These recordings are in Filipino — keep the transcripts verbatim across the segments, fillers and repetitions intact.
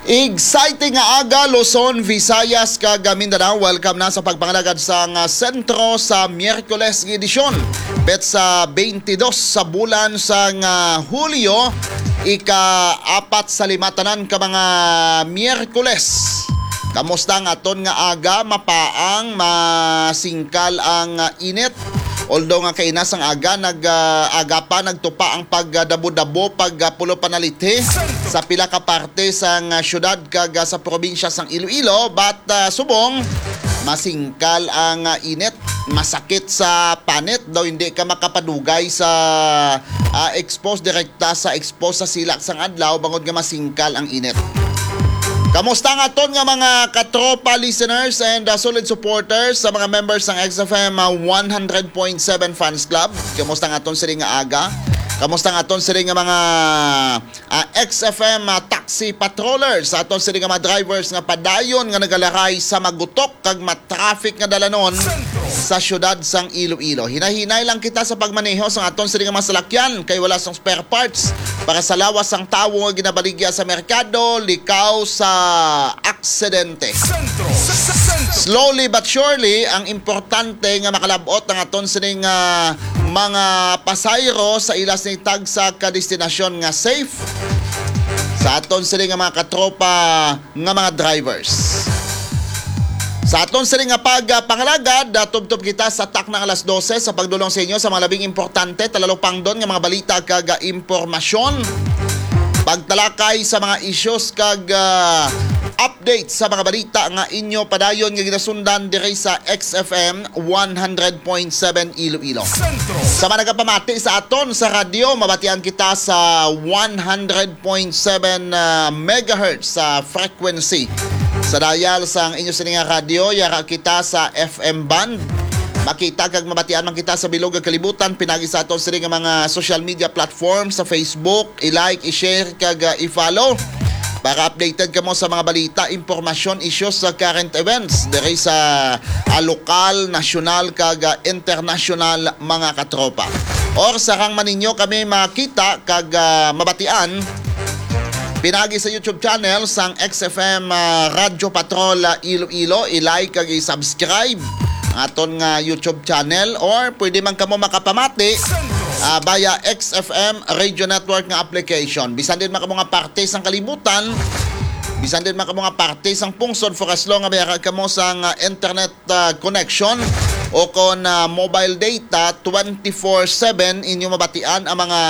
Exciting nga aga, Luzon, Visayas, kag Mindanao. Welcome na sa pagpangalagad sa nga sentro sa Miyerkules ng edisyon. Bet sa twenty-two sa bulan sa nga Hulyo, ika-apat sa limatanan ka mga Miyerkules. Kamusta nga aton nga aga, mapaang, masingkal ang uh, init. Although nga kay nasang aga nag uh, aga pa nagtupa ang pagdabo-dabo pagpulo uh, panalithi sa pila ka parte sang uh, syudad kag uh, sa probinsya sang Iloilo, but uh, subong masingkal ang uh, init, masakit sa panit daw hindi ka makapadugay sa uh, expose direkta sa expose sa silak sang adlaw bangod nga masingkal ang init. Kamusta nga ton nga mga katropa listeners and uh, solid supporters sa mga members ng X F M uh, one hundred point seven Fans Club? Kamusta nga ton sila nga aga? Kamusta nga ton sila nga mga uh, X F M uh, taxi patrollers? Sa aton sila nga mga drivers nga padayon nga nagalaray sa magutok kag matraffic nga dalanon sa syudad sang Iloilo. Hinahinay lang kita sa pagmaneho sa aton sila nga mga salakyan kay wala sang spare parts para sa lawas ang tawo nga ginabaligya sa merkado, likaw sa aksidente. Slowly but surely, ang importante nga makalabot ng aton sining uh, mga pasayro sa ilas ni tag sa kadestinasyon nga safe sa aton sining mga katropa nga mga drivers. Sa aton sining nga pagpangalagad, uh, tubtob kita sa tak ng alas dose sa pagdulong sa inyo sa mga labing importante talalupang doon nga mga balita kag uh, impormasyon. Pagtalakay sa mga issues kag uh, update sa mga balita nga inyo padayon nga ginasundan diri sa X F M one hundred point seven Iloilo. Sa mga nagapamati sa aton sa radyo, mabatian kita sa one hundred point seven uh, megahertz sa frequency. Sa dial sang inyo sining nga radyo, yara kita sa F M band. Makita kag mabatian man kita sa bilog ug kalibutan pinagi sa aton sining mga social media platforms sa Facebook, i-like, i-share kag uh, i-follow para updated kamo sa mga balita, impormasyon, issues sa current events diri sa uh, lokal, nasyonal kag uh, international mga katropa. Or sarang man ninyo kami makita kag uh, mabatian pinagi sa YouTube channel sang X F M uh, Radio Patrol uh, Iloilo, i-like kag i-subscribe aton nga YouTube channel, or pwede man kamo makapamati uh, via X F M Radio Network nga application. Bisan din man kamo nga parte sang kalibutan, bisan din man kamo nga parte sang pungsod for as long nga mayara kamo sang uh, internet uh, connection o kon uh, mobile data twenty-four seven inyo mabatian ang mga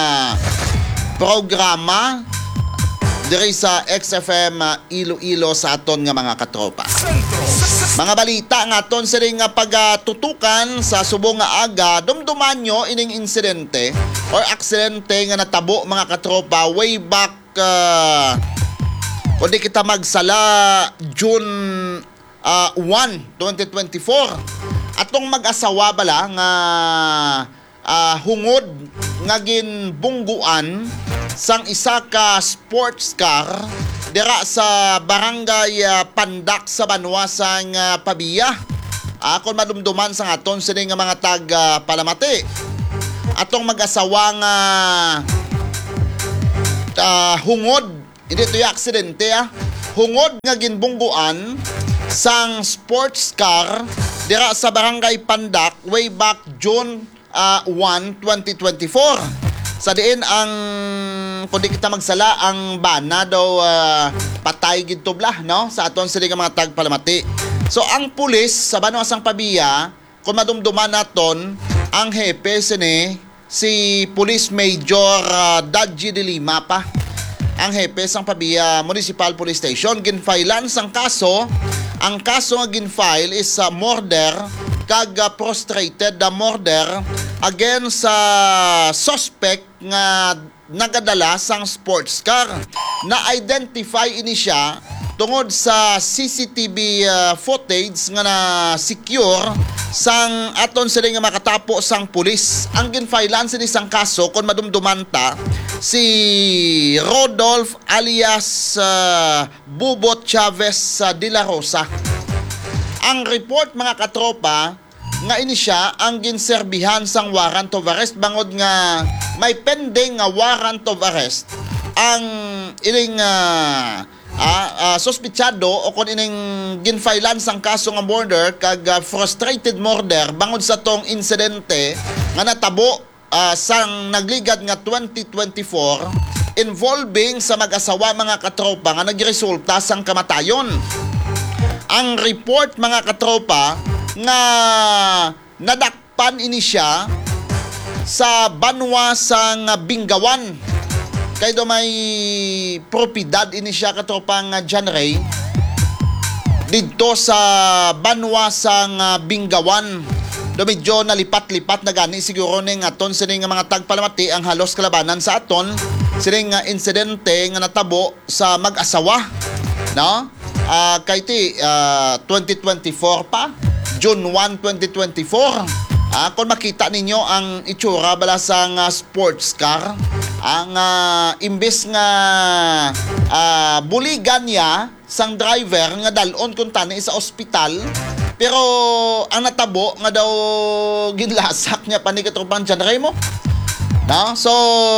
programa diri sa X F M uh, Iloilo sa aton nga mga katropa. Mga balita nga aton sa ring pagtutukan sa subong nga aga, dumduman nyo ining insidente or aksidente nga natabo mga katropa way back uh, kung di kita magsala June uh, one, twenty twenty-four. Atong mag-asawa bala nga uh, hungod nga ginbungguan sang isa ka sports car dira sa barangay uh, Pandak sa Banwa sang uh, Pabiya. Akon uh, madumduman sang aton sini nga mga tag uh, palamati. Atong mag-asawa nga uh, hungod, hindi ito yung aksidente ah. Hungod nga ginbungguan sang sports car dira sa barangay Pandak way back June uh, one, twenty twenty-four. Sa diin ang kung di kita magsala ang bana daw uh, patay gintubla no sa aton sila nga mga tagpalamati. So ang pulis sa Banwa sang Pabiya, kung madumduman naton ang hepe sini si Police Major uh, Dadji de Lima pa. Ang hepe sang Pabiya Municipal Police Station ginfilean sang kaso. Ang kaso nga ginfile is uh, murder kag uh, prostrated the murder against sa uh, suspect nga nagadala sang sports car. Na-identify ini siya tungod sa C C T V uh, footage nga na-secure sang aton sila nga makatapo sang pulis. Ang ginfilean sini sang kaso kung madumdumanta si Rodolph alias uh, Bubot Chavez uh, de la Rosa. Ang report mga katropa nga ini siya ang ginserbihan sang warrant of arrest bangod nga may pending nga warrant of arrest ang iling uh, ah, ah, suspitsado o kung ining ginfailan sang kaso nga murder kag ah, frustrated murder bangod sa tong insidente nga natabo ah, sang nagligad nga twenty twenty-four involving sa mag-asawa mga katropa nga nagresulta sang kamatayon. Ang report mga katropa nga nadakpan ini siya sa banwa sang Bingawan. Kaya do may propiedad ini siya katropang uh, John Ray dito sa banwa sang uh, Bingawan. Do medyo nalipat-lipat na gani siguro ning aton sining mga tagpalamati ang halos kalabanan sa aton sining uh, insidente nga natabo sa mag-asawa, no? Uh, kay ti uh, twenty twenty-four pa, June first, twenty twenty-four. Ah, kung makita ninyo ang itsura bala sa uh, sports car, ang uh, imbes nga uh, buligan niya sang driver nga dalon kun tani sa ospital, pero ang natabo nga daw ginlasak niya pa ni katropang John Ray mo. No? So,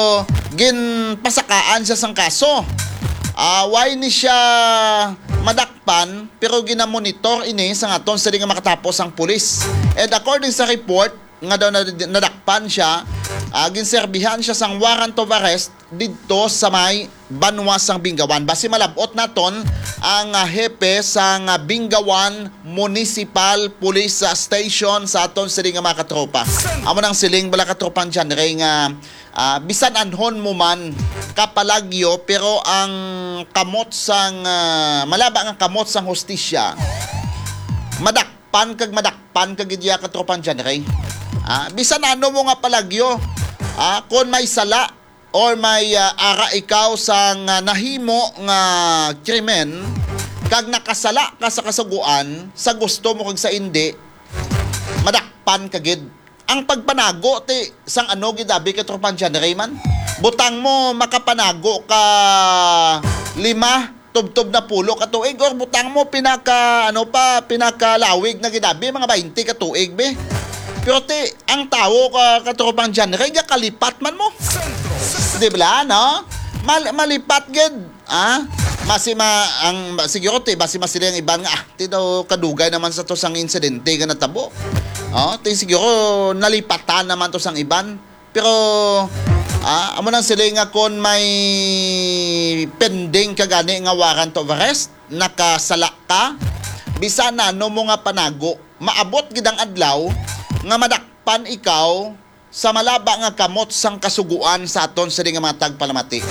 ginpasakaan siya sang kaso. Uh, why ni siya madakpan pero ginamonitor ini sa aton sa di nga makatapos ang pulis. And according sa report nga daw nadakpan siya, uh, ginserbihan siya sang warrant of arrest dito sa may banwa sang Bingawan. Basi malabot naton ang uh, hepe sang uh, Bingawan Municipal Police uh, Station sa aton sa di nga mga katropa. Amo nang siling bala katropang John Ray nga uh, bisan anhon mo man kapalagyo pero ang kamot sang uh, malaba ang kamot sang hustisya madakpan kag madakpan kag idya katropang John Ray. Ah, bisan ano mo nga palagyo, ah, kung may sala or may uh, ara ikaw sang uh, nahimo nga krimen kag nakasala ka sa kasuguan sa gusto mo kag sa hindi, madakpan kagid. Ang pagpanago ti sang ano gidabi katropang John Ray man, butang mo makapanago ka lima tubtob na pulo ka tuig or butang mo pinaka ano pa pinakalawig na gidabi mga twenty ka tuig be. Pero ti ang tao ka katropang John Ray ga kalipat man mo. Di ba no? Mal malipat gid. Ah? Masi ma ang siguro ti basi masila ang iban nga ah, ti daw kadugay naman sa to sang insidente nga natabo. Oh, ti siguro nalipatan naman to sang iban. Pero ah, amo nang sila nga kon may pending kagani nga warrant of arrest, nakasala ka, bisan na no mo nga panago, maabot gid ang adlaw nga madakpan ikaw sa malaba nga kamot sang kasuguan sa aton sa nga mga tagpalamati.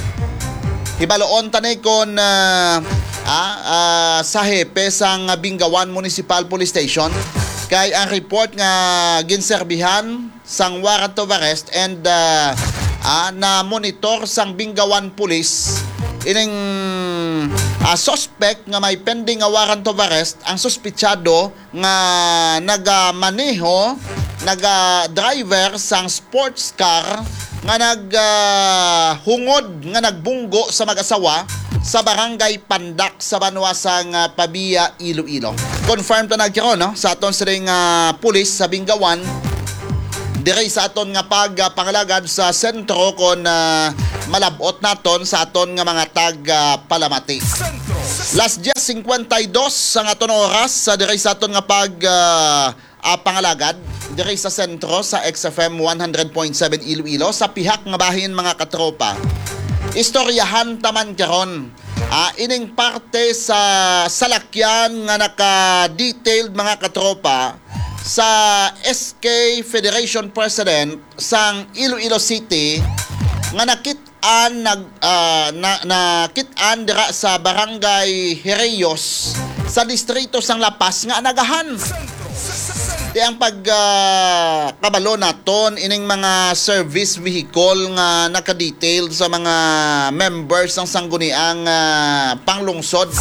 Hibaloon tanay kon uh, ah, ah, sa hepe sang Bingawan Municipal Police Station kay ang report nga ginserbihan sang warrant of arrest and uh, ah, na monitor sang Bingawan Police ining uh, suspect nga may pending nga warrant of arrest, ang suspitsado nga nagamaneho naga-driver sang sports car nga naghungod uh, nga nagbunggo sa mag-asawa sa barangay Pandak sa banwa sang uh, Pabia, Iloilo. Confirm to nagkiro no sa aton siring uh, pulis sa Bingawan dire sa aton nga pagpangalagad sa sentro kon uh, malabot naton sa aton nga mga tag uh, palamati. Last dia fifty-two ang aton oras sa dire sa aton nga pag uh, uh, pangalagad dire sa sentro sa X F M one hundred point seven Iloilo sa pihak nga bahin mga katropa. Istoryahan taman karon uh, ining parte sa salakyan nga naka-detailed mga katropa sa S K Federation President sang Iloilo City nga nakit-an nag uh, na nakit-an dira sa barangay Hereyos sa distrito sang Lapas nga anagahan. Di ang pag uh, kabalo naton ining mga service vehicle nga naka-detailed sa mga members ng sangguniang uh, panglungsod.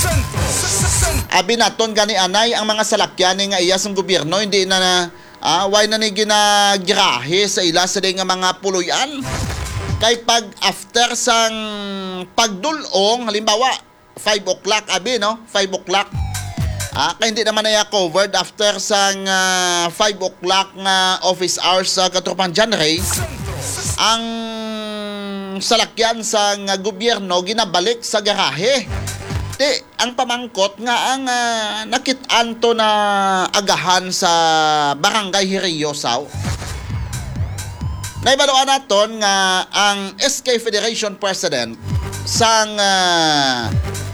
Abi naton gani anay ang mga salakyan nga iya sang gobyerno hindi na na ah, why na ni ginagrahe sa ila sa nga mga puluyan. Kay pag after sang pagdulong halimbawa five o'clock abi no five o'clock ah, kaya hindi naman na covered after sang uh, five o'clock nga office hours sa uh, katropang John Ray, ang salakyan sa uh, gobyerno ginabalik sa garahe. Ti, ang pamangkot nga ang uh, nakitaan to na agahan sa Barangay Hiriyosaw. Naibaluan naton nga ang S K Federation President sang uh,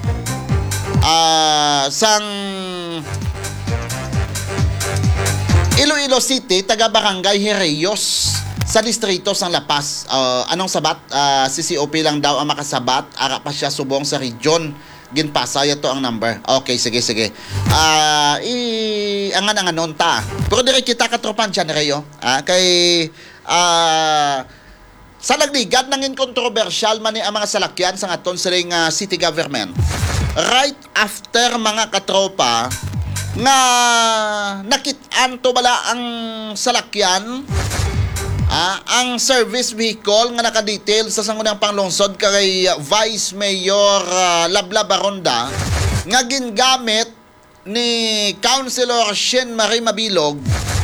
uh, sang Iloilo City, taga Barangay Hiriyos sa distrito sang La Paz. Uh, anong sabat? Uh, C C O P lang daw ang makasabat. Ara pa siya subong sa region. Ginpasaya to ang number. Okay, sige, sige. Ah, uh, i angan anganon ta. Pero dire kita katropan dyan, Rayo. Ah, kay ah uh, sa nagligad nangin kontrobersyal man ni ang mga salakyan sa aton siring uh, city government. Right after mga katropa nga nakitaan to bala ang salakyan, Ah, ang service vehicle nga naka-detail sa sangunang panglungsod kay Vice Mayor uh, Labla Baronda nga gingamit ni Councilor Shen Marie Mabilog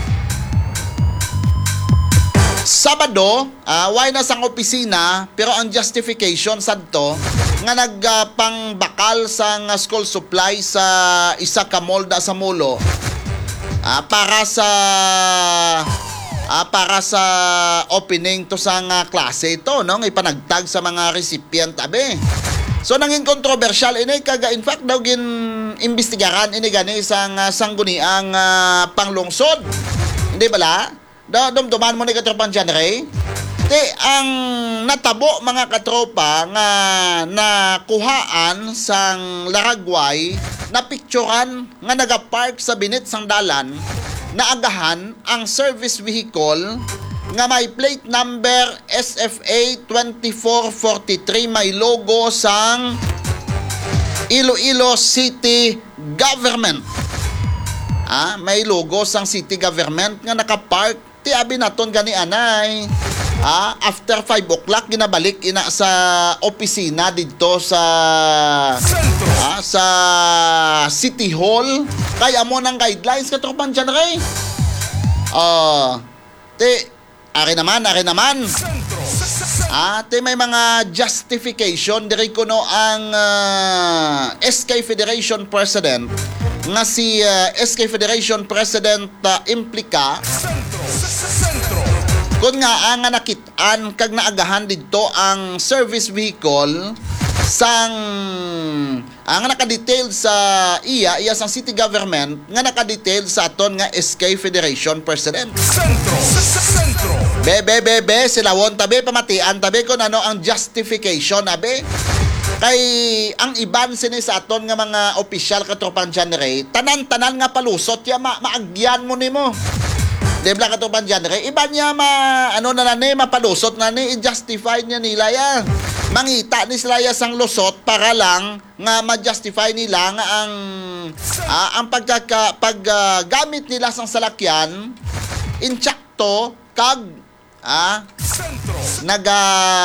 Sabado, uh, way na sang opisina, pero ang justification sadto nga nagpangbakal uh, sang uh, school supply sa isa ka molda sa Mulo uh, para sa Ah, para sa opening to sa uh, klase ito, no? Ipanagtag sa mga recipient, abe. So, nanging kontrobersyal, ini kaga, in fact, daw gin imbestigaran, ini gani sang uh, sangguniang uh, panglungsod. Hindi bala? Da, dumduman mo ni katropan dyan, Ray? Te, ang natabo mga katropa nga nakuhaan sang Laragway, na picturean nga nagapark sa binit sang dalan, naagahan ang service vehicle nga may plate number S F A twenty-four forty-three, may logo sang Iloilo City Government. Ah, may logo sang City Government nga nakapark ti abi naton gani anay. Ah, after five o'clock ginabalik ina sa opisina dito sa ah, sa City Hall. Kaya mo ng guidelines katropan dyan, Ray. Uh, te, ari naman, ari naman. Ah, te, may mga justification. Diri ko no ang uh, S K Federation President nga si uh, S K Federation President uh, implika kung nga ang nakitaan kag naagahan dito ang service vehicle sang ang nakadetail sa iya iya sang city government nga nakadetail sa aton nga S K Federation President. Sentro, sentro. Bebe bebe silawon tabi pamatian tabi kung ano ang justification abe. Kay ang iban sini sa aton nga mga opisyal katropan dyan, Ray, tanan-tanan nga palusot ya ma maagyan mo nimo. Debla katropan dyan, Ray, iba niya ma ano na nani mapalusot na ni i-justify niya nila ya. Mangita ni sila ya sang lusot para lang nga ma-justify nila nga ang uh, ang pagkaka paggamit uh, nila sang salakyan intsakto kag ah naga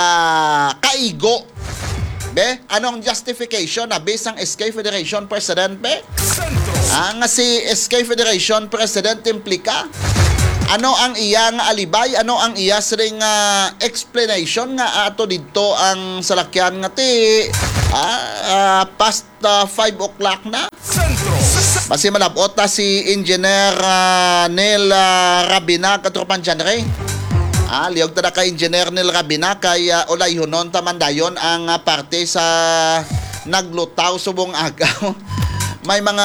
kaigo. Be, anong justification na based ang S K Federation President, be? Ah, nga si S K Federation President implika. Ano ang iya nga alibay? Ano ang iya sring uh, explanation nga ato dito ang salakyan nga ti ah, uh, past uh, five o'clock na? Basi malabot na si Engineer uh, Neil uh, Rabina katropan dyan, Ray. Ah, liyog tada ka Engineer Neil Rabina kay uh, ulay hunon tamandayon ang uh, parte sa naglutaw subong agaw. May mga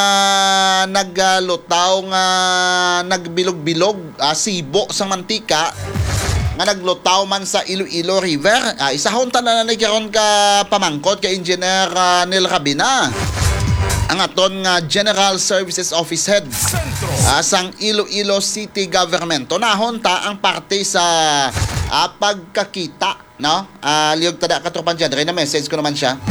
naglutaw nga nagbilog-bilog uh, sibo sa mantika nga naglutaw man sa Iloilo River. Uh, isahon ta na nagkaroon ka pamangkot kay Engineer uh, Neil Rabina, ang aton nga General Services Office Head uh, sang Iloilo City Government. Tunahon ta ang parte sa uh, pagkakita, no? Uh, liyog tada katropan dyan, rin na message ko naman siya.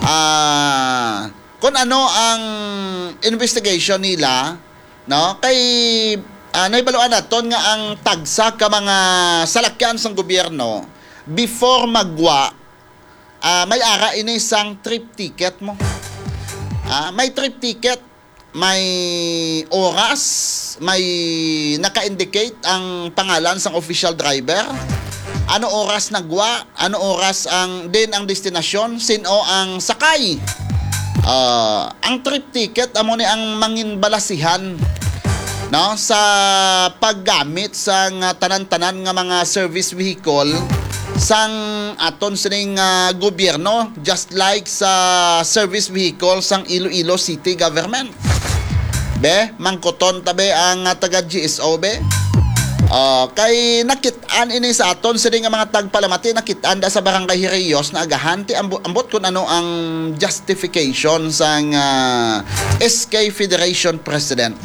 Ah... Uh, kung ano ang investigation nila, no, kay uh, naibaluan naton nga ang tagsa ka mga salakyan sang gobyerno before magwa uh, may ara ini sang trip ticket mo. Uh, may trip ticket, may oras, may naka-indicate ang pangalan sang official driver, ano oras nagwa, ano oras ang din ang destinasyon, sino ang sakay. Uh, ang trip ticket amo ni ang manginbalasihan no sa paggamit sa nga tanan-tanan nga mga service vehicle sang aton sining uh, gobyerno, just like sa service vehicle sang Iloilo City Government. Be, mangkoton tabi ang uh, taga G S O be. Uh, kay nakitaan ini sa aton sining nga mga tagpalamati, nakitaan da sa barangay Hireyos na agahanti ambot, ambot kung ano ang justification sang uh, S K Federation President.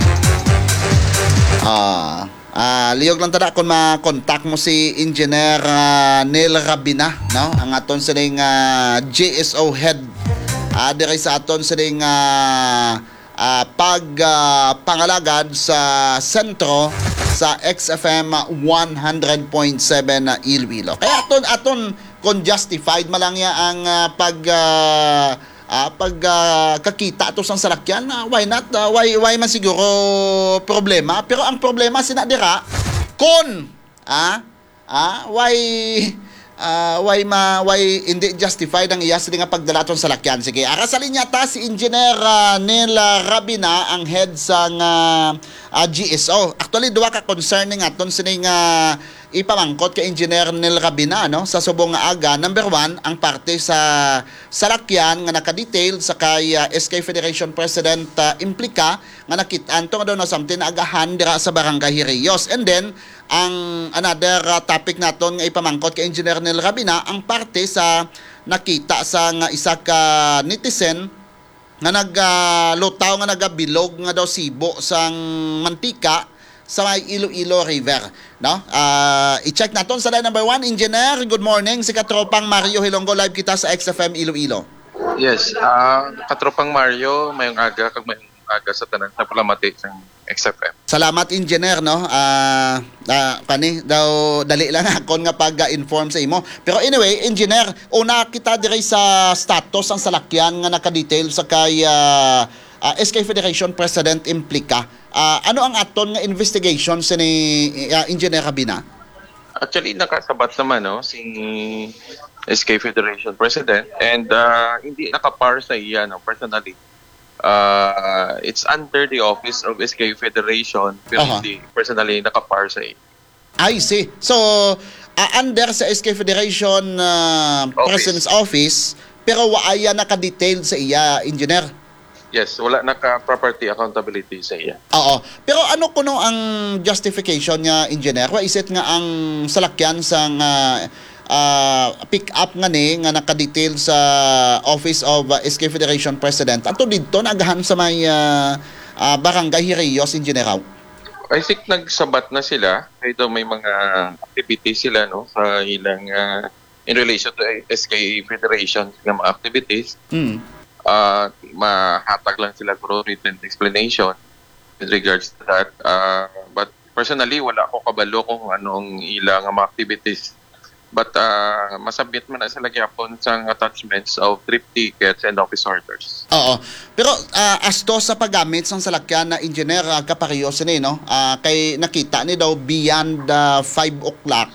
Ah, uh, uh, liyog lang tada kung ma-contact mo si Engineer uh, Neil Rabina, no? Ang aton sining uh, G S O head. Uh, dire sa aton sining uh, uh, pag uh, pangalagad sa sentro sa X F M one hundred point seven na Iloilo. Kaya aton aton kung justified malang ya ang uh, pag uh, uh, pag uh, kakita to sang salakyan, uh, why not? Uh, why why man siguro problema? Pero ang problema sinadira kon ah ah why uh, why ma why hindi justified ang iya sila nga pagdala ton salakyan. Sige, arasalin niya ta si Engineer uh, Neil Rabina, ang head sang uh, Uh, G S O. Actually, duwa ka concerning aton sining uh, ipamangkot kay Engineer Neil Rabina, no? Sa subong nga aga. Number one, ang parte sa salakyan nga naka-detail sa kay uh, S K Federation President uh, implika nga nakitaan to nga daw na something na agahan dira sa barangay Hireyos. And then, ang another uh, topic naton nga ipamangkot kay Engineer Neil Rabina, ang parte sa nakita sa nga isa ka netizen nga naglutaw uh, nga nagabilog nga daw sibo sang mantika sa may Iloilo River, no? Uh, i-check naton sa line number one. Engineer, good morning. Si Katropang Mario Hilonggo, live kita sa X F M Iloilo. Yes, uh, Katropang Mario, mayong aga kag mayong aga sa tanan sa palamati sa X F M. Salamat, Engineer, no? Ah, uh, uh, kani daw dali lang akon nga pag-inform sa imo. Pero anyway, Engineer, una kita diri sa status ang salakyan nga naka-detail sa kay uh, uh, S K Federation President implika. Uh, ano ang aton nga investigation sa ni uh, Engineer Rabina? Actually, nakasabat naman no si S K Federation President, and uh, hindi nakapar sa iya no personally. Uh, it's under the office of S K Federation, pero uh-huh. hindi personally nakapar sa iya. I see. So, uh, under sa S K Federation uh, President's Office, pero waaya naka-detailed sa iya, Engineer? Yes, wala naka-property accountability sa iya. Oo. Pero ano kuno ang justification niya, Engineer? Wa iset nga ang salakyan sang uh, uh, pick up nga ni nga naka-detail sa Office of uh, S K Federation President. Ato dito nagahan sa may uh, uh, barangay Hireyos, Engineer? I think nagsabat na sila. Ito may mga activities sila no sa ilang uh, in relation to S K Federation ng mga activities. Mm. Uh, mahatag lang sila for written explanation with regards to that. Uh, but personally, wala ako kabalo kung anong ilang mga activities. But uh, masabit man na sila gyapon sa attachments of trip tickets and office orders. Oo. Pero uh, as to sa paggamit sang salakyan na Engineer uh, kaparehos ni no, uh, kay nakita ni daw beyond uh, five o'clock.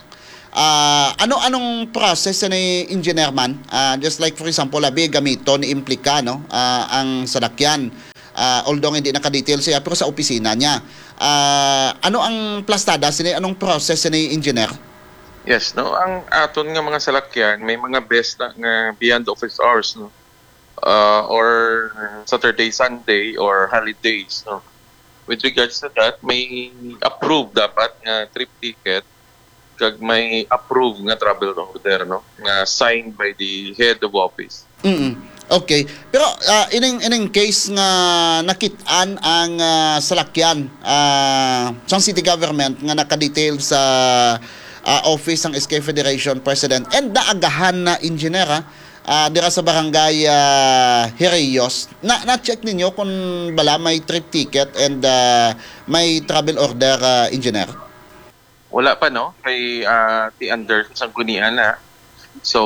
Uh, ano anong process ni Engineer man? Uh, just like for example, labi gamito ni implika no, uh, ang salakyan. Uh, although hindi naka-detail siya pero sa opisina niya. Uh, ano ang plastada sini anong process ni Engineer? Yes, no, ang aton nga mga salakyan may mga best na nga beyond office hours no. Uh, or Saturday, Sunday or holidays no. With regards to that, may approve dapat nga trip ticket kag may approve nga travel order no nga signed by the head of office. Mm. Okay. Pero uh, ining ining case nga nakit-an ang uh, salakyan uh, sa city government nga naka-detail sa uh, office ng S K Federation President and naagahan na engineer uh, dira sa barangay uh, Hireyos. Na na-check ninyo kung bala may trip ticket and uh, may travel order, uh, engineer? Wala pa no kay uh, ti under sa Sanggunian na. So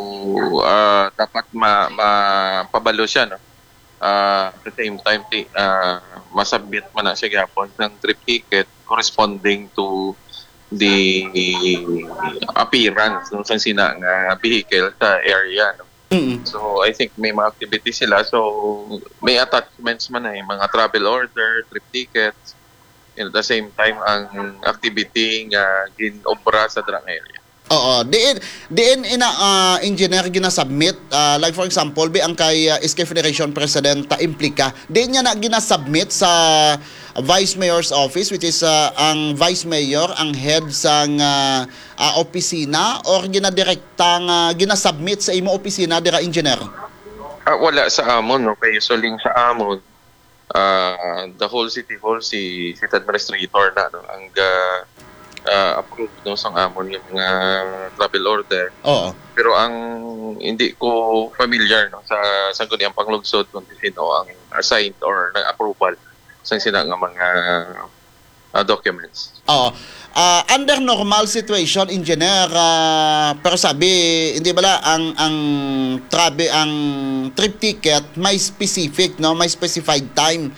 uh, dapat ma, mapabalo siya no. Uh, at the same time ti uh, masabit man na siya gyapon ng trip ticket corresponding to the appearance no sa sina nga vehicle sa area no. Mm-mm. So, I think may mga activities sila. So, may attachments man eh, mga travel order, trip tickets, and at the same time, ang activity nga ginobra sa drang area. Oo, diin diin ina uh, engineer ginasubmit uh, like for example bi ang kay uh, S K Federation President ta implika diin niya na ginasubmit sa Vice Mayor's office, which is uh, ang Vice Mayor ang head sang uh, uh, opisina, or ginadirekta nga ginasubmit sa imo opisina dira engineer? Ah, wala sa amon, no? Kaya suling sa amon, uh, the whole city hall, si city administrator na, no? Ang uh, uh, approved, no, sang amon yung mga travel order. Oo. Pero ang hindi ko familiar, no, sa sangguniang panglungsod kung sino ang assigned or na-approval sa sina nga mga uh, documents. Oo. Uh, under normal situation, engineer, uh, pero sabi, hindi bala ang ang trabe ang trip ticket may specific, no, may specified time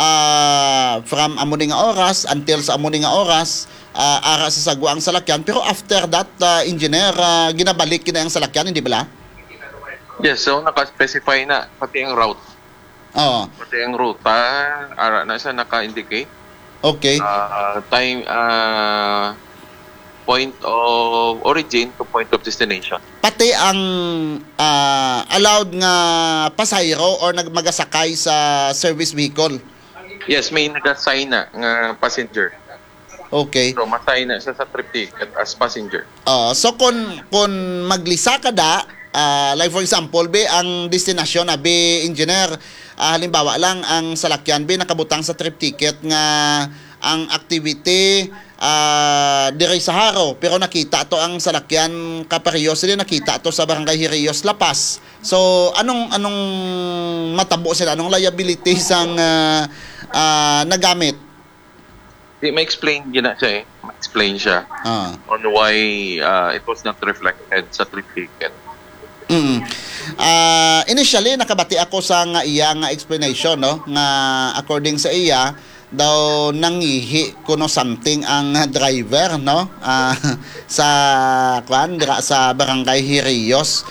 uh, from amo ni nga oras until sa amo ni nga oras uh, ara sa sagwa ang salakyan, pero after that, uh, engineer, uh, ginabalik kina ang salakyan, hindi bala? Yes, so naka-specify na pati ang route. Oo. Pati ang ruta, ara na siya naka-indicate. Okay. Uh, time, uh, point of origin to point of destination. Pati ang uh, allowed nga pasahero or nagmagasakay sa service vehicle. Yes, may nag-assign na nga passenger. Okay. So, masay na siya sa trip ticket as passenger. Uh, so, kung, kung maglisa ka da, uh, like for example, be, ang destinasyon na, be, engineer, uh, halimbawa lang, ang salakyan, be, nakabutang sa trip ticket nga ang activity uh, dire sa Haro, pero nakita to ang salakyan Kapariyos, sila nakita to sa Barangay Hirios, Lapas. So, anong anong matabo sila? Anong liability sang uh, uh, nagamit? Di, ma-explain yun na siya eh. Ma-explain siya Ah. on why uh, it was not reflected sa trip ticket. Mm. Uh, initially, nakabati ako sa nga iya nga explanation, no? Nga according sa iya, daw nangihi kuno something ang driver, no, uh, sa kwan dira sa Barangay Hirios.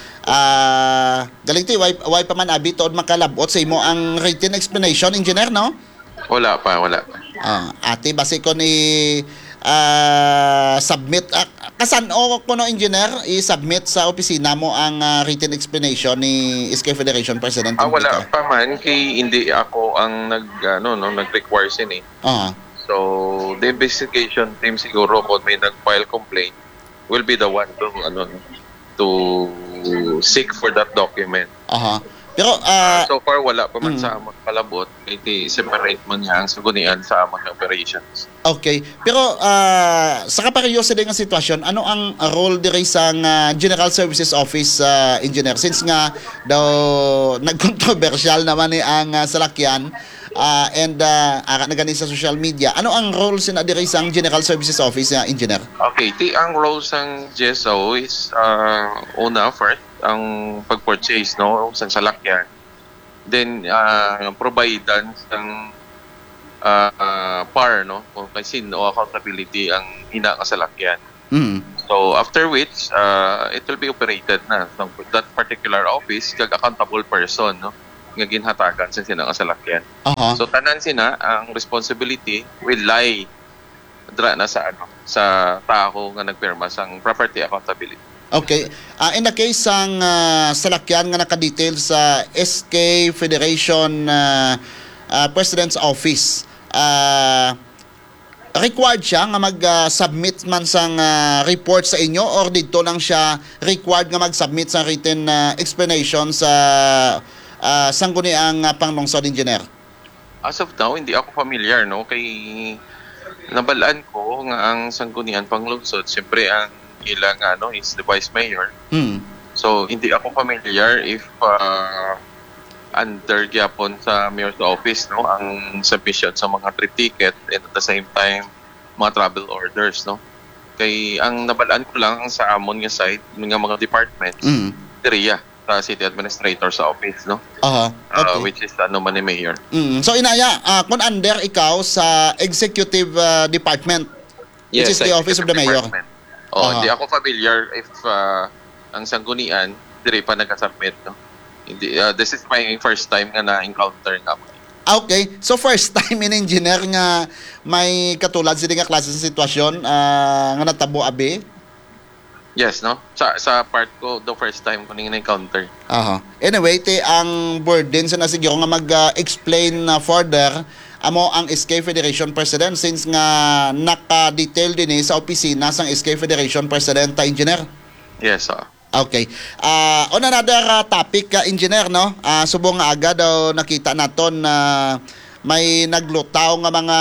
Uh, galing ti why, why pa man abi tuod makalabot sa imo ang written explanation, engineer, no? Wala pa, wala pa. Uh, ati basi ko ni uh, submit uh, kasan o kuno engineer i-submit sa opisina mo ang uh, written explanation ni S K Federation President? Ah, wala pa man kay hindi ako ang nag ano no nag-require sin eh. Uh-huh. So the investigation team siguro kung may nag-file complaint will be the one to ano to seek for that document. Aha. Pero uh, uh, so far wala pa man mm. sa among palabot kay separate man niya ang sugunian sa among operations. Okay. Pero uh, sa kaparyoso din ang sitwasyon, ano ang role diri sa uh, General Services Office, uh, engineer? Since nga daw nagkontrobersyal naman ni ang uh, salakyan uh, and uh, ara na gani sa social media, ano ang role sina diri sa General Services Office, uh, engineer? Okay, ti ang role sang G S O is uh, una first ang pag-purchase, no, sa salakyan. Then uh, providan sang uh, uh, P A R, no, o kasi no accountability ang ina ka salakyan. Mm. So after which uh, it will be operated na so, that particular office kag accountable person, no, nga ginhatagan sa sina ka salakyan. Aha. So tanan sina ang responsibility will lie dra na sa ano sa tao nga nagpirma sang property accountability. Okay. Uh, in the case sang uh, salakyan nga naka-detail sa S K Federation uh, uh, President's Office, uh, required siya nga mag-submit uh, man sang uh, report sa inyo, or dito lang siya required nga mag-submit sa written uh, explanation sa uh, sangguniang uh, panglungsod, engineer? As of now, hindi ako familiar, no, kay nabalaan ko nga ang sanggunian panglungsod, siyempre ang ilang ano is the Vice Mayor. Hmm. So hindi ako familiar if uh, under gyapon sa Mayor's office, no, ang submission sa mga trip ticket and at the same time mga travel orders, no. Kay ang nabalaan ko lang sa amon nga side ng mga departments, Hmm. diriya sa city administrator sa office, no. Aha. Okay. Uh, which is ano man ni Mayor. Mm. So inaya, uh, kung under ikaw sa executive uh, department, which Yes, is the office of the mayor. department. Oh, Ah. hindi ako familiar if uh, ang sanggunian diri pa nagka-submit, no. Hindi, uh, this is my first time nga na-encounter nga mo. Okay, so first time in engineer nga may katulad sila nga klase sa sitwasyon uh, nga natabo abi? Yes, no? Sa sa part ko, the first time ko ning na-encounter. Aha. Anyway, te ang burden sa nasiguro nga mag-explain uh, further amo ang S K Federation President since nga naka-detail din eh, sa opisina sang S K Federation President ta engineer. Yes, oh. Okay. Uh, on another uh, topic, uh, engineer, no? Uh, subong nga agad daw nakita naton na may naglutaw nga mga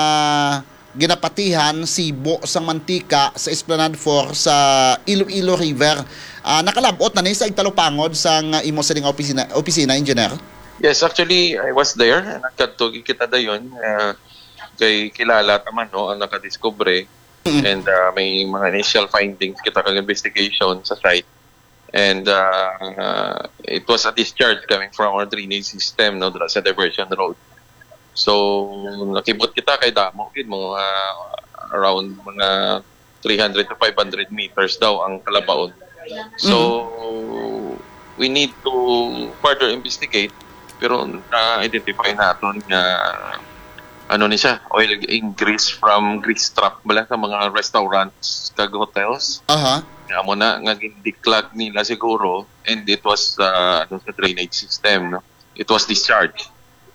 ginapatihan sibo sang mantika sa Esplanade four sa Iloilo River. Uh, nakalabot na ni sa igtalupangod sang uh, imo sa ding opisina, opisina, engineer? Yes, actually, I was there. Nagkatog kita dayon. Uh, kay kilala taman, no, ang nakadiscover. Mm-hmm. And uh, may mga initial findings kita kag investigation sa site. And uh, uh, it was a discharge coming from our drainage system, no, sa diversion road. So, nakibot kita kay damo, kid mga uh, around mga three hundred to five hundred meters daw ang kalabaon. So, mm-hmm. we need to further investigate, pero na-identify natin na ano ni siya, oil grease from grease trap bala sa mga restaurants kag hotels. Aha. Nga mo na nga gindiklag nila siguro, and it was uh, ano sa drainage system, no. It was discharged.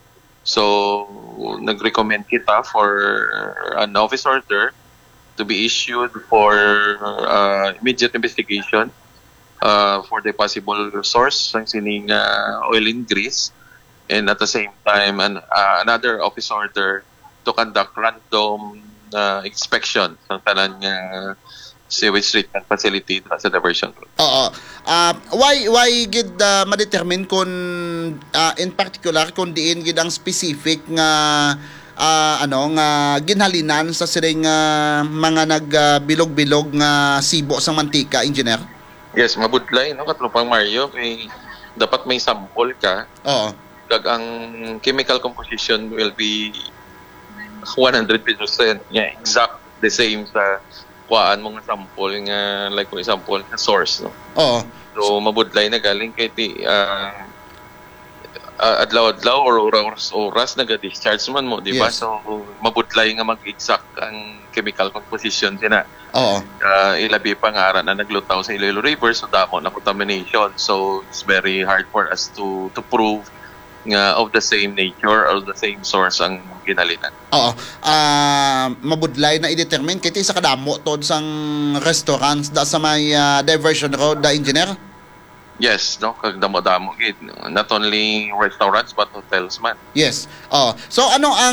So nag-recommend kita for an office order to be issued for uh, immediate investigation uh, for the possible source ng sining uh, oil and grease, and at the same time an, uh, another office order to conduct random uh, inspection ng tanan nga uh, sewage treatment facility sa diversion road. Oo. Uh, why why gid uh, ma-determine kung uh, in particular kung diin gid ang specific nga uh, ano nga ginhalinan sa siring uh, mga nagbilog-bilog uh, nga sibo sang mantika, engineer? Yes, mabudlay, no, katlupang Mario, kay dapat may sample ka. Oo. Kag ang chemical composition will be one hundred percent yeah, exact the same sa kuhaan mong sample nga, like for example sa source, no. Oo. So mabudlay na galing kay ti uh, uh, adlaw-adlaw or oras-oras naga-discharge man mo, di ba? Yes. So mabudlay nga mag-exact ang chemical composition sina. Oo. Uh, ilabi pa nga aran na naglutaw sa Iloilo River, so damo na contamination. So it's very hard for us to to prove nga of the same nature or the same source ang ginalinan. Oo. Uh, mabudlay na i-determine kiti sa kadamo tod sang restaurants da sa may uh, diversion road, da engineer? Yes, no, kag damo-damo gid. Not only restaurants but hotels man. Yes. Oh, so ano ang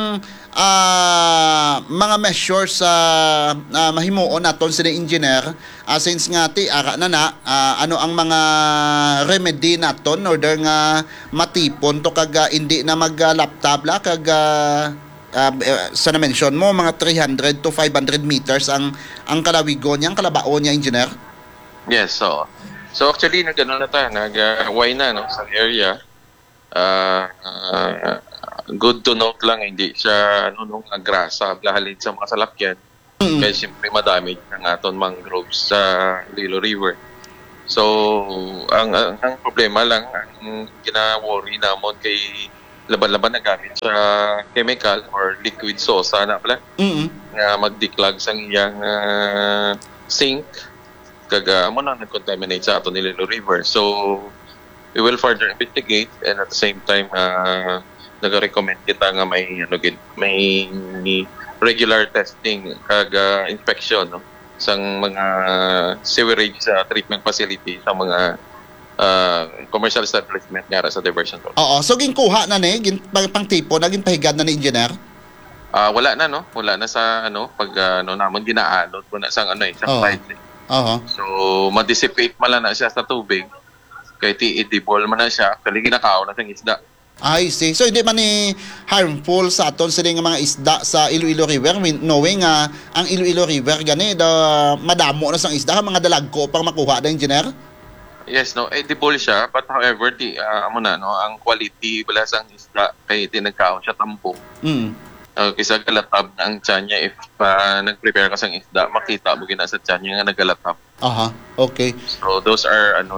uh, mga measures sa uh, uh, mahimuon naton sa engineer uh, since nga ti ara na na uh, ano ang mga remedy naton order nga matipon to kag uh, hindi na mag-laptop la kag uh, uh, sa na-mention mo mga three hundred to five hundred meters ang ang kalawigon niyang kalabaon niya, engineer? Yes, so so actually nagano na ta, nag-why na, no, sa area. Uh, uh, good to note lang, hindi siya ano nung grasa blahalin sa mga salakyan. Mm-hmm. Kaya siyempre madamage ng aton mangroves sa Iloilo River. So ang, ang ang problema lang, ang gina-worry namon kay laban-laban na gamit sa chemical or liquid sosa na pala. Mm-hmm. Nga mag-declog sa iyang uh, sink kaga mo na nag-contaminate sa aton Iloilo River. So we will further investigate, and at the same time uh, nag-recommend kita nga may ano gid, may regular testing kag uh, inspection, no, sang mga sewerage sa treatment facility sa mga uh, commercial establishment ngara sa diversion road. Oo, so ginkuha na ni gin pang tipo naging pahigad na ni engineer? Ah, uh, wala na, no, wala na sa ano pag uh, ano namon ginaalot mo na sang ano eh, sa pipe. Oo. So ma-dissipate man na siya sa tubig. Kaya ti-edibol man na siya, actually ginakaw na siyang isda. I see. So hindi man ni harmful sa aton sa mga isda sa Iloilo River, knowing nga uh, ang Iloilo River gani da madamo na sang isda, mga dalagko pang makuha da, engineer? Yes, no, edible siya, but however di uh, amo na, no, ang quality bala sang isda kay tinagkaon siya tampo. Mm. Uh, kisa galatab na ang tiyan niya, if uh, nag-prepare ka sang isda, makita mo gina sa tiyan niya nga nagalatab. Aha, okay. So those are ano lang,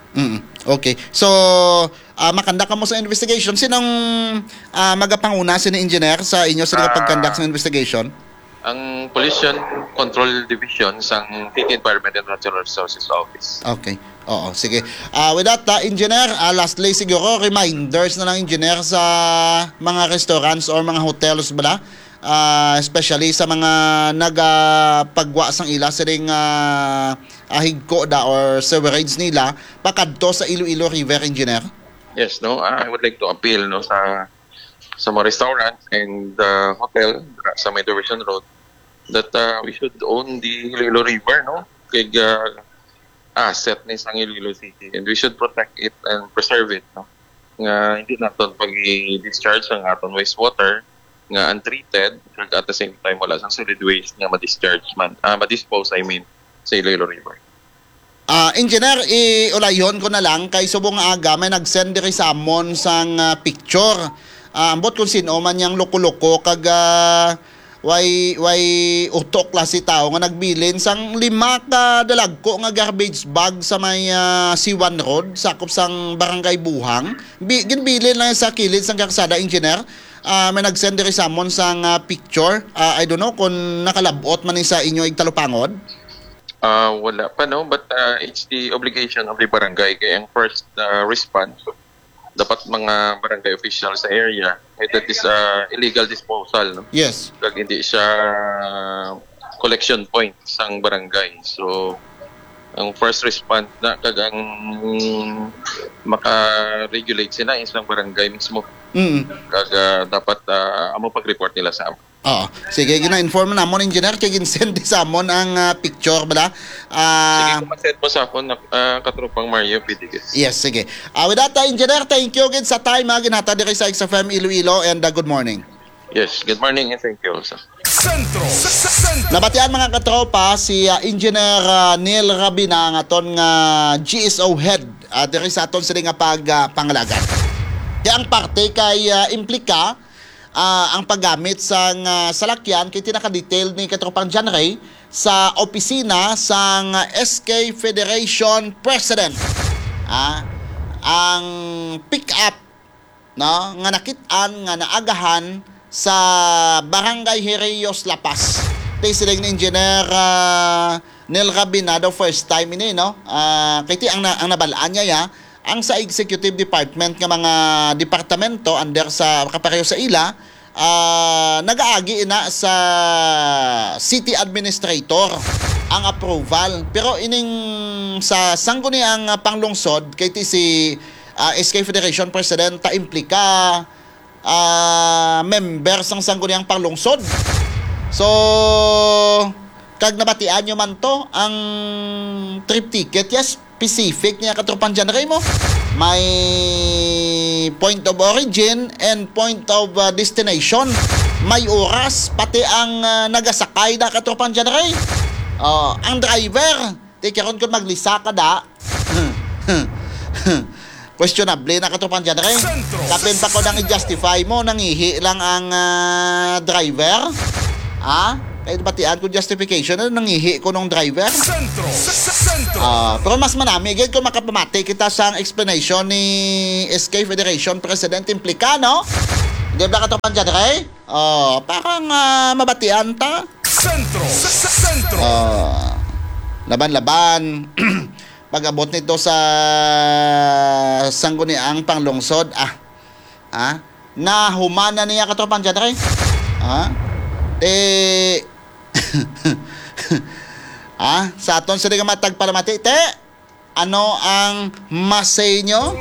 Mm, okay. So, uh, makanda ka mo sa investigation. Sinong uh, magapanguna, sino engineer sa inyo sa Ah. pag-conduct sa investigation? Ang Pollution Control Division sa City Environment and Natural Resources Office. Okay. Oo, sige. Uh, with that, uh, engineer, uh, lastly siguro, reminders na lang engineer sa mga restaurants or mga hotels ba? Uh, especially sa mga nagapagwa sang ila sa ring uh, ahigko da or sewerage nila pakadto sa Iloilo River, engineer. Yes, no. I would like to appeal no sa sa mga restaurants and uh, hotel sa May Diversion Road that uh, we should own the Iloilo River, no? Kay uh, asset ni sang Iloilo City, and we should protect it and preserve it, no? Nga hindi naton pag-discharge ang aton wastewater nga untreated, and at the same time wala sang solid waste nga ma-discharge man, ah, ma-dispose I mean sa Iloilo River. Ah, engineer, iulayon ko na lang kay subong aga may nag-send diri sa amon sang uh, picture. Ah, ambot kung sino man yang loko-loko kag uh, way way utok la si tao nga nagbilin sang lima ka dalagko nga garbage bag sa may uh, C one Road sakop sang Barangay Buhang. Bi ginbilin lang sa kilid sang kalsada, engineer. Uh, may nag-send diri sa amon sang uh, picture. Uh, I don't know kung nakalabot man ni sa inyo ig talupangod. Uh, wala pa, no? But uh, it's the obligation of the barangay. Kaya ang first uh, response, dapat mga barangay officials sa area, eh, that is uh, illegal disposal, no? Yes. Kag hindi siya collection point sang barangay. So, ang first response na kag ang maka-regulate sila isang barangay mismo. Mm. Kag uh, dapat uh, amo pag-report nila sa amo. Oo. Sige, gina-inform na namon, engineer, kay gin-send sa amon ang uh, picture, bala? Sige, Uh, kumaset mo sa ako na uh, katrupang Mario Pidigis. yes, sige. Uh, with that, uh, engineer, thank you again sa time, ha, ginata diri sa X F M Iloilo, and uh, good morning. Yes, good morning and thank you also. Sentro sa Sentro. Nabatian mga katropa si uh, Engineer uh, Neil Rabina nga aton nga G S O head uh, diri sa aton sila nga pag uh, pangalagan. Kaya ang parte kay uh, implika uh, ang paggamit sa uh, salakyan kay tinaka-detail ni katropang John Ray sa opisina sang uh, S K Federation President. Ah, ang pick-up no nga nakit-an nga naagahan sa Barangay Herios, La Paz. Tay silang ni Engineer uh, Neil Rabina daw first time ini, no? Uh, kay ti ang, na, ang nabalaan niya ya, ang sa executive department nga mga departamento under sa kapareho sa ila, uh, nagaagi ina sa city administrator ang approval. Pero ining sa sangguni ang uh, panglungsod kay ti si uh, S K Federation President ta implika uh, member sang sangguniang panglungsod. So, kag nabatian nyo man to, ang trip ticket, yes, specific niya katropan dyan rin mo. May point of origin and point of uh, destination. May oras, pati ang uh, nagasakay na katropan dyan rin. Uh, ang driver, di karon kung maglisa ka da, questionable na katropan dyan rin. Kapin pa ko nang i-justify mo, nangihi lang ang uh, driver. Ah? Kaya batian ko justification na nangihi ko nung driver. Sentro sa Sentro. Ah, pero mas manami gid kung makapamati kita sa explanation ni S K Federation President implika, no? Di ba katropan dyan rin? Oh, parang uh, mabatian ta. Sentro sa Sentro. Uh, laban-laban. Pag-abot nito sa sangguniang panglungsod, ah, ah, na humana niya katropan dyan rin. Ah, eh, ah, sa aton sa nga matagpalamati, te, ano ang masay nyo?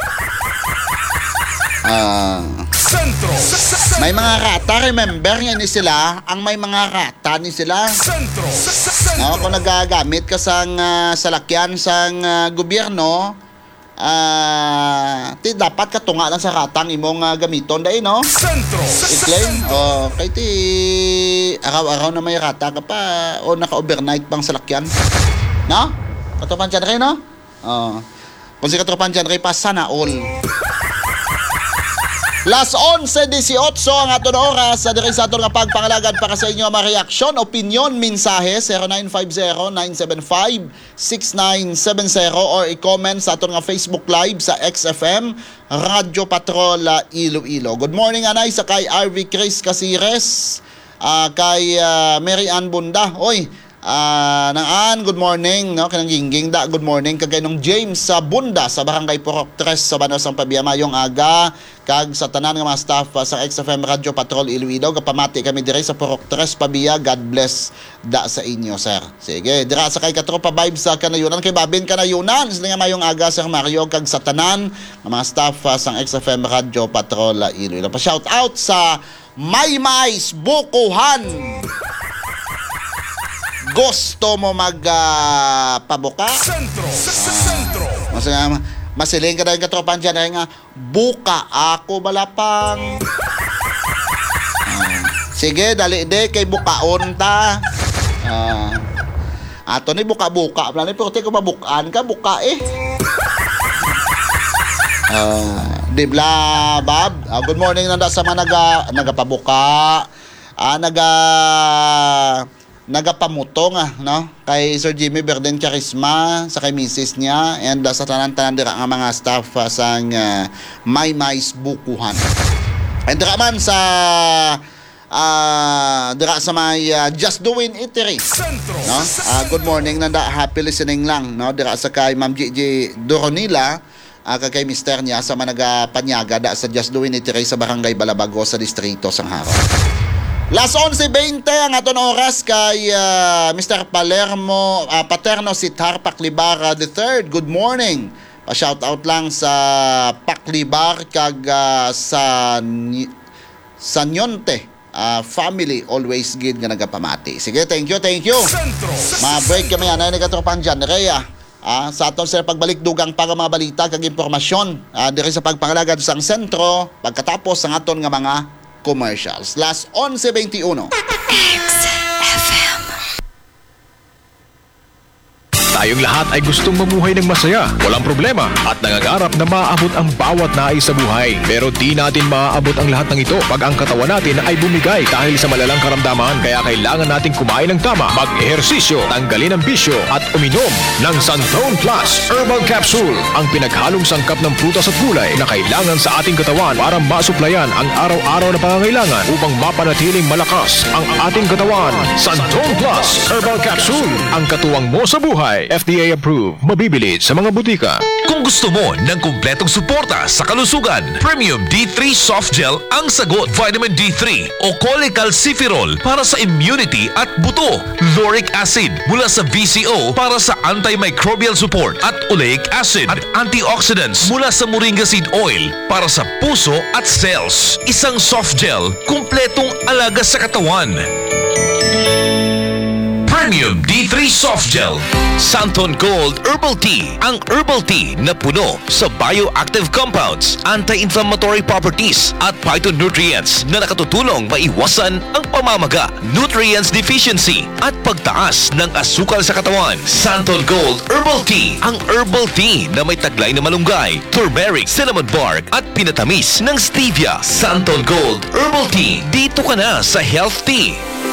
Ah, Sentro sa Sentro. may mga rata, remember nga ni sila, ang may mga rata ni sila. Sentro sa No, Sentro. kung nagagamit ka sang uh, salakyan sang uh, gobyerno, ah, ti dapat ka tunga lang sa ratang imong uh, gamiton dai, no? Sentro sa I-claim, Sentro. oh, kay ti araw-araw na may rata ka pa o naka-overnight pang salakyan. No? Katropan dyan rin, no? Oh. Kung si katropan dyan rin, pa sana all. Las eleven eighteen ang aton oras sa diri sa aton nga pagpangalagad para sa inyo mga reaksyon, opinion, mensahe zero nine five zero nine seven five six nine seven zero or i-comment sa aton nga Facebook Live sa X F M Radyo Patrol uh, Iloilo. Good morning anay sa kay R V Chris Casires, uh, kay uh, Mary Ann Bunda. Oy, Ah, uh, nang good morning, no? Kanang gingging da, good morning kagay nung James sa Bunda sa Barangay Purok tres sa Banosang Pabiyama yung aga kag sa tanan nga mga staff uh, sa X F M Radio Patrol Iloilo kapamati kami dire sa Purok tres Pabiya. God bless da sa inyo, sir. Sige, dira sa kay katropa vibes sa kanayunan kay Babin kanayunan sila nga mayong aga Sir Mario kag sa tanan nga mga staff uh, sa X F M Radio Patrol uh, Iloilo. Pa shout out sa Maymais Bukuhan. Gusto mo magpabuka? Uh, Sentro. Sentro. Mas nga masiling ka dahil katropan dyan dahil nga buka ako balapang. Uh, sige, dali de kay bukaon ta. Uh, ato ni buka-buka. Plano pero ko mabukaan ka, buka eh. Uh, di bla, Bob. Uh, good morning nanda sa mga naga, nagapabuka. Ah, uh, naga nagapamutong ah, no? Kay Sir Jimmy Berden Charisma sa kay misis niya and uh, sa tanan-tanan dira nga mga staff uh, sang uh, Maymais Bukuhan. And dira man sa uh, dira sa may uh, Just Doing Eatery. No? Uh, good morning nanda, happy listening lang, no? Dira sa kay Ma'am G J Doronila uh, kay mister niya sa managa panyaga da sa Just Doing Eatery sa Barangay Balabago sa distrito Sangharo. Las eleven twenty ang aton oras kay uh, mister Palermo uh, Paterno Sitar Paclibara the third. Good morning. Pa-shout out lang sa Paclibar kag uh, sa Sanyonte uh, family always good nga nagapamati. Sige, thank you, thank you. Ma-break kami anay nagatropan dyan. Rhea, uh, sa aton sa pagbalik dugang para mga balita kag impormasyon uh, diri sa pagpangalagad sang sentro pagkatapos ang aton nga mga commercials. Las eleven twenty-one. X F M. Tayong lahat ay gustong mamuhay ng masaya, walang problema, at nangangarap na maaabot ang bawat nais sa buhay. Pero di natin maaabot ang lahat ng ito pag ang katawan natin ay bumigay dahil sa malalang karamdaman. Kaya kailangan nating kumain ng tama, mag-ehersisyo, tanggalin ang bisyo, at uminom ng Santon Plus Herbal Capsule, ang pinaghalong sangkap ng prutas at gulay na kailangan sa ating katawan para masuplayan ang araw-araw na pangangailangan upang mapanatiling malakas ang ating katawan. Santon Plus Herbal Capsule, ang katuwang mo sa buhay. F D A approved, mabibili sa mga butika. Kung gusto mo ng kumpletong suporta sa kalusugan, Premium D three Soft Gel ang sagot. Vitamin D three o Cholecalciferol para sa immunity at buto. Lauric acid mula sa V C O para sa antimicrobial support at oleic acid at antioxidants mula sa Moringa Seed Oil para sa puso at cells. Isang soft gel, kumpletong alaga sa katawan. Premium D three Soft Gel. Santon Gold Herbal Tea. Ang herbal tea na puno sa bioactive compounds, anti-inflammatory properties at phytonutrients na nakatutulong maiwasan ang pamamaga, nutrients deficiency at pagtaas ng asukal sa katawan. Santon Gold Herbal Tea. Ang herbal tea na may taglay na malunggay, turmeric, cinnamon bark at pinatamis ng stevia. Santon Gold Herbal Tea. Dito ka na sa Health Tea.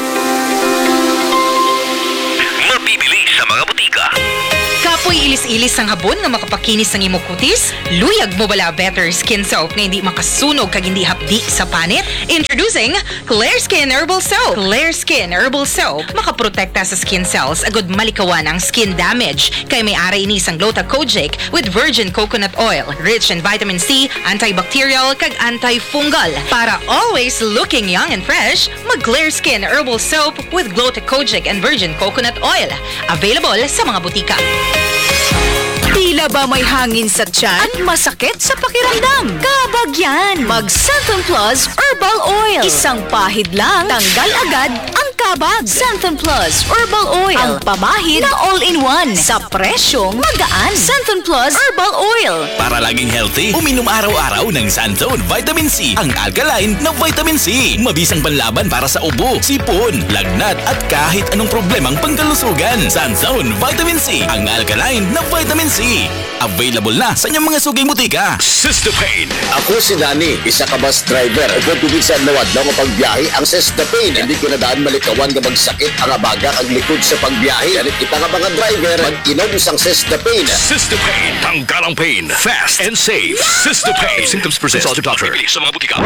Mabibili sa mga butika. Kapoy ilis-ilis ang habon nga makapakinis ng imong kutis? Luyag mo bala better skin soap na hindi makasunog kag hindi hapdi sa panit? Introducing Clear Skin Herbal Soap. Clear Skin Herbal Soap makaprotekta sa skin cells agud malikawan ang skin damage kay may ara ini sang Gluta-Kojic with virgin coconut oil, rich in vitamin C, antibacterial kag antifungal. Para always looking young and fresh, mag Clear Skin Herbal Soap with Gluta-Kojic and virgin coconut oil. Available sa mga butika. Tila ba may hangin sa tiyan at masakit sa pakiramdam? Kabagyan! Mag Santon Plus Herbal Oil. Isang pahid lang, tanggal agad ang Karabag. Santon Plus Herbal Oil. Ang pamahid na all-in-one. Sa presyong magaan. Santon Plus Herbal Oil. Para laging healthy, uminom araw-araw ng Santon Vitamin C. Ang alkaline na vitamin C. Mabisang panlaban para sa ubo, sipon, lagnat at kahit anong problemang pangkalusugan. Santon Vitamin C. Ang alkaline na vitamin C. Available na sa inyong mga suging butika. Cystapane. Ako si Danny, isa ka bus driver. Ugod tubig sa nawad na mapagbiyahe ang Cystapane. Hindi ko na daan malikawan nga magsakit ang abaga ang likod sa pagbiyahe. Alit kita nga mga driver, mag-inom isang Cystapane. Cystapane. Tanggal ang pain. Fast and safe. Cystapane. Symptoms present. Consult your doctor. Bibili sa mga butika.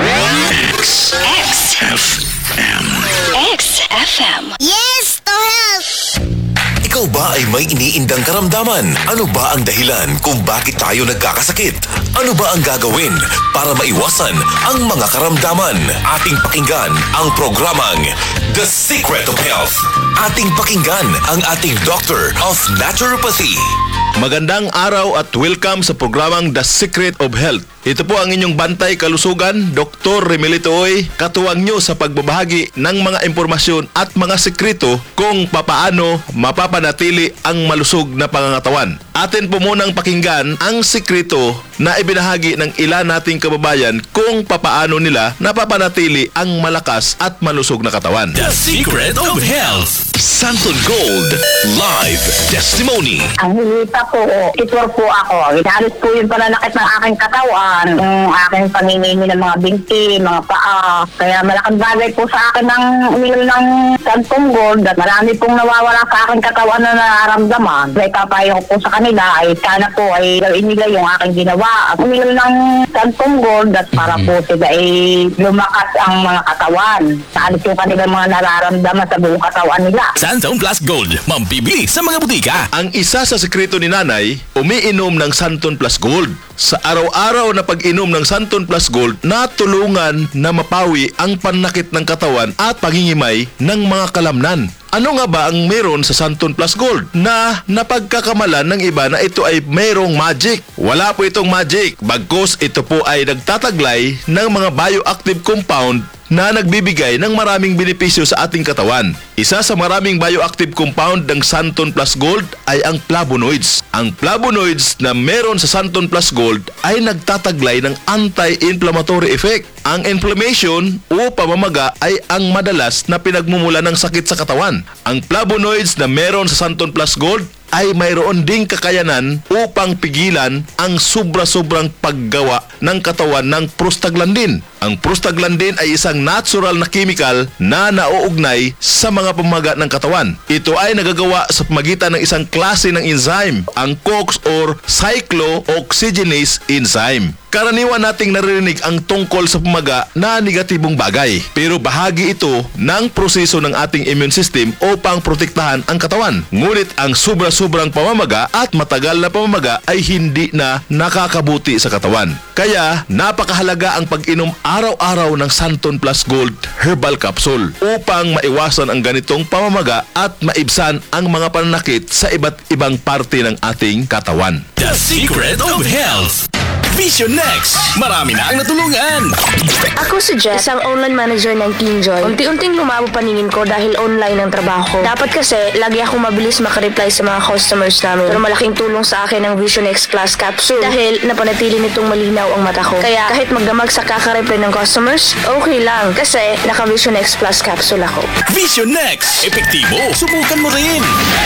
X. X. F M. X F M. Yes to health! Ikaw ba ay may iniindang karamdaman? Ano ba ang dahilan kung bakit tayo nagkakasakit? Ano ba ang gagawin para maiwasan ang mga karamdaman? Ating pakinggan ang programang The Secret of Health. Ating pakinggan ang ating Doctor of Naturopathy. Magandang araw at welcome sa programang The Secret of Health. Ito po ang inyong bantay kalusugan, Doktor Remelito Oy, katuwang nyo sa pagbabahagi ng mga impormasyon at mga sekreto kung papaano mapapanatili ang malusog na pangangatawan. Atin po munang pakinggan ang sekreto na ibinahagi ng ilan nating kababayan kung papaano nila napapanatili ang malakas at malusog na katawan. The Secret of Health. Santon Gold Live Testimony. Ang hilita po, itwar po ako. Inalis po yung pananakit ng aking katawan, yung aking paninini ng mga binti, mga paa. Kaya malaking bagay po sa akin ng uminom ng Santon Gold at marami pong nawawala sa aking katawan na nararamdaman. Kaya papayo ko po sa kanila ay sana po ay gawin nila yung aking ginawa. At uminom ng Santon Gold at para po sila ay lumakas ang mga katawan. Naalis yung kanilang mga nararamdaman sa buong katawan nila. Santon Plus Gold. Mambibili sa mga butika. Ang isa sa sekreto ni Nanay, umiinom ng Santon Plus Gold. Sa araw-araw na pag-inom ng Santon Plus Gold, natulungan na mapawi ang panakit ng katawan at pangingimay ng mga kalamnan. Ano nga ba ang meron sa Santon Plus Gold na napagkakamalan ng iba na ito ay mayroong magic? Wala po itong magic, bagkus ito po ay nagtataglay ng mga bioactive compound na nagbibigay ng maraming benepisyo sa ating katawan. Isa sa maraming bioactive compound ng Santon Plus Gold ay ang flavonoids. Ang flavonoids na meron sa Santon Plus Gold ay nagtataglay ng anti-inflammatory effect. Ang inflammation o pamamaga ay ang madalas na pinagmumula ng sakit sa katawan. Ang flavonoids na meron sa Santon Plus Gold ay mayroon ding kakayanan upang pigilan ang sobra-sobrang paggawa ng katawan ng prostaglandin. Ang prostaglandin ay isang natural na chemical na nauugnay sa mga pamamaga ng katawan. Ito ay nagagawa sa pamagitan ng isang klase ng enzyme, ang COX or cyclooxygenase enzyme. Karaniwan nating naririnig ang tungkol sa pamaga na negatibong bagay. Pero bahagi ito ng proseso ng ating immune system upang protektahan ang katawan. Ngunit ang sobra-sobrang pamamaga at matagal na pamamaga ay hindi na nakakabuti sa katawan. Kaya napakahalaga ang pag-inom araw-araw ng Santon Plus Gold Herbal Capsule upang maiwasan ang ganitong pamamaga at maibsan ang mga pananakit sa iba't ibang parte ng ating katawan. The Secret of Health. Vision Next. Marami na ang natulungan. Ako si Jess, isang online manager ng Kingjoy. Unti-unting lumabo paningin ko dahil online ang trabaho ko. Dapat kasi, lagi akong mabilis makareply sa mga customers namin. Pero malaking tulong sa akin ang Vision X Plus Capsule dahil napanatili nitong malinaw ang mata ko. Kaya kahit magdamag sa kakareply ng customers, okay lang kasi naka Vision X Plus Capsule ako. Vision Next. Epektibo. Subukan mo rin.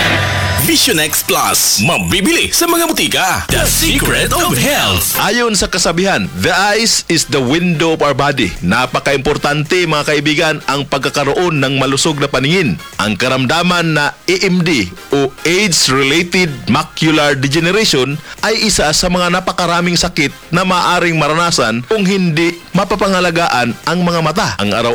Vision X Plus. Mabibili sa mga butika. The Secret of Health. Ayon sa kasabihan, the eyes is the window of our body. Napaka-importante mga kaibigan ang pagkakaroon ng malusog na paningin. Ang karamdaman na A M D o Age-Related Macular Degeneration ay isa sa mga napakaraming sakit na maaaring maranasan kung hindi mapapangalagaan ang mga mata. Ang araw